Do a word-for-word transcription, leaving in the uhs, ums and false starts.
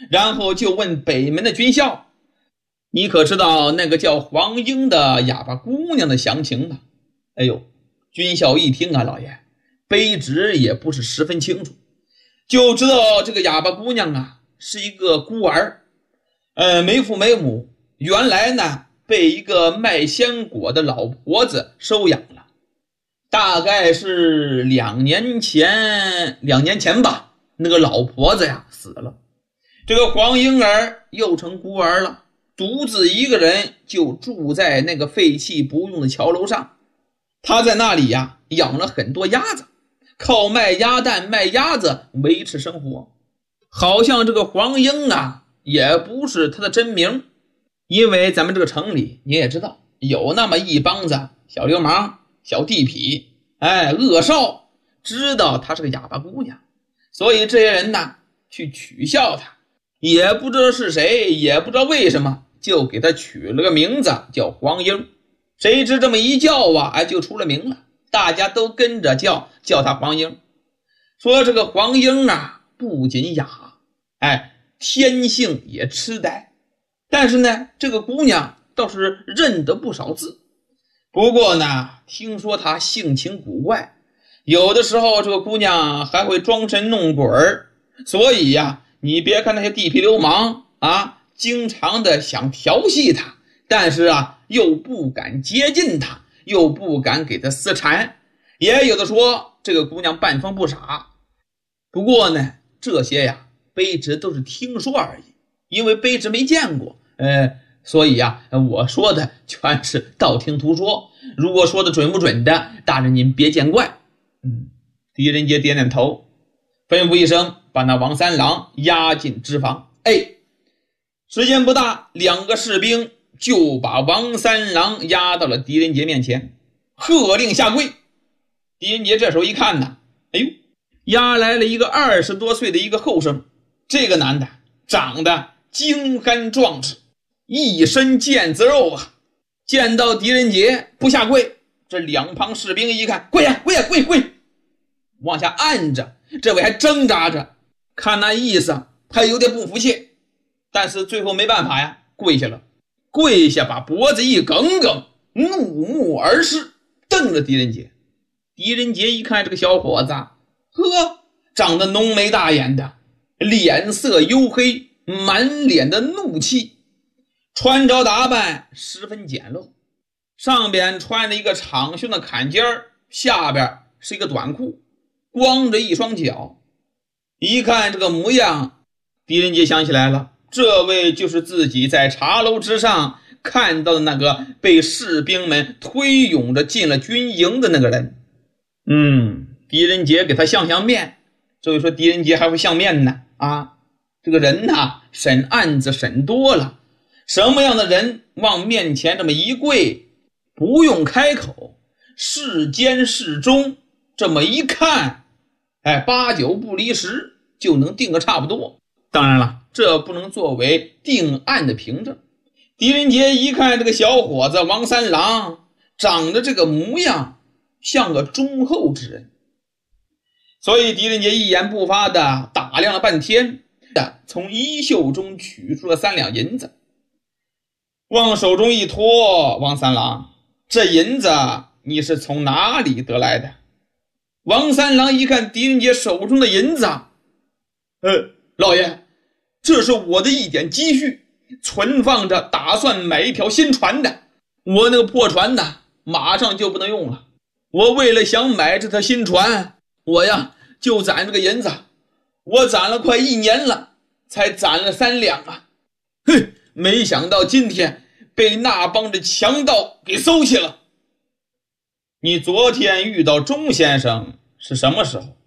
然后就问北门的军校：“你可知道那个叫黄英的哑巴姑娘的详情吗？”哎呦，军校一听啊，老爷，卑职也不是十分清楚，就知道这个哑巴姑娘啊是一个孤儿，呃，没父没母，原来呢被一个卖鲜果的老婆子收养了，大概是两年前，两年前吧，那个老婆子呀死了，这个黄婴儿又成孤儿了，独自一个人就住在那个废弃不用的桥楼上。他在那里呀养了很多鸭子，靠卖鸭蛋卖鸭子维持生活。好像这个黄英啊也不是他的真名，因为咱们这个城里你也知道有那么一帮子小流氓小地痞，哎，恶少知道她是个哑巴姑娘，所以这些人呢去取笑她，也不知道是谁，也不知道为什么，就给她取了个名字叫黄英。谁知这么一叫啊，哎，就出了名了，大家都跟着叫，叫她黄英。说这个黄英啊不仅哑，哎，天性也痴呆，但是呢这个姑娘倒是认得不少字。不过呢听说她性情古怪，有的时候这个姑娘还会装神弄鬼儿，所以呀你别看那些地痞流氓啊经常的想调戏她，但是啊又不敢接近她，又不敢给她私缠，也有的说这个姑娘半疯不傻。不过呢这些呀卑职都是听说而已，因为卑职没见过，呃，所以呀我说的全是道听途说，如果说的准不准的，大人您别见怪。嗯，狄仁杰点点头，吩咐一声把那王三郎押进脂房。哎，时间不大，两个士兵就把王三郎押到了狄仁杰面前，喝令下跪。狄仁杰这时候一看呢，哎呦，押来了一个二十多岁的一个后生，这个男的长得精干壮实，一身腱子肉啊。见到狄仁杰不下跪，这两旁士兵一看，跪呀跪呀跪跪，往下按着，这位还挣扎着，看那意思他有点不服气，但是最后没办法呀，跪下了。跪下把脖子一梗梗，怒目而视，瞪着狄仁杰。狄仁杰一看这个小伙子，呵，长得浓眉大眼的，脸色黝黑，满脸的怒气，穿着打扮十分简陋，上边穿着一个长袖的坎肩，下边是一个短裤，光着一双脚。一看这个模样，狄仁杰想起来了，这位就是自己在茶楼之上看到的那个被士兵们推涌着进了军营的那个人。嗯，狄仁杰给他相相面，这位说狄仁杰还会相面呢啊，这个人呐审案子审多了，什么样的人往面前这么一跪，不用开口，是奸是忠，这么一看，哎，八九不离十就能定个差不多。当然了，这不能作为定案的凭证。狄仁杰一看这个小伙子王三郎长得这个模样像个忠厚之人，所以狄仁杰一言不发的打量了半天，从衣袖中取出了三两银子，往手中一托。王三郎，这银子你是从哪里得来的？王三郎一看狄仁杰手中的银子，呃，老爷，这是我的一点积蓄，存放着打算买一条新船的，我那个破船呢马上就不能用了，我为了想买这条新船，我呀就攒这个银子，我攒了快一年了，才攒了三两啊！哼，没想到今天被那帮的强盗给搜去了。你昨天遇到钟先生是什么时候？